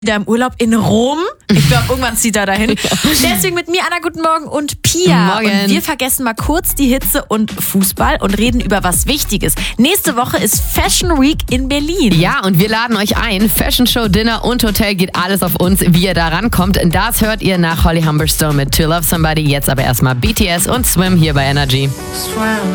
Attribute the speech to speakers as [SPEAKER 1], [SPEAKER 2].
[SPEAKER 1] wieder im Urlaub in Rom. Ich glaube, irgendwann zieht er dahin. Deswegen mit mir, Anna, guten Morgen und Pia.
[SPEAKER 2] Morgen.
[SPEAKER 1] Und wir vergessen mal kurz die Hitze und Fußball und reden über was Wichtiges. Nächste Woche ist Fashion Week in Berlin.
[SPEAKER 2] Ja, und wir laden euch ein. Fashion Show, Dinner und Hotel geht alles auf uns, wie ihr da rankommt. Das hört ihr nach Holly Humberstone mit To Love Somebody. Jetzt aber erstmal BTS und Swim hier bei Energy.